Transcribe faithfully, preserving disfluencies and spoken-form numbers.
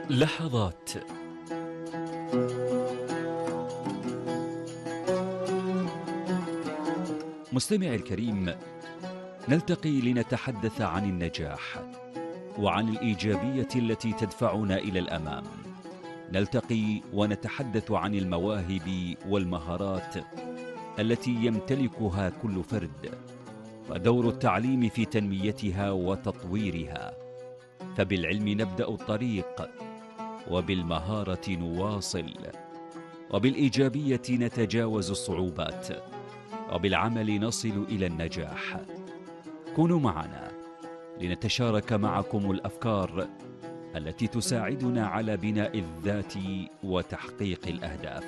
لحظات. مستمعي الكريم، نلتقي لنتحدث عن النجاح وعن الإيجابية التي تدفعنا إلى الأمام. نلتقي ونتحدث عن المواهب والمهارات التي يمتلكها كل فرد، ودور التعليم في تنميتها وتطويرها. فبالعلم نبدأ الطريق، وبالمهارة نواصل، وبالإيجابية نتجاوز الصعوبات، وبالعمل نصل إلى النجاح. كونوا معنا لنتشارك معكم الأفكار التي تساعدنا على بناء الذات وتحقيق الأهداف.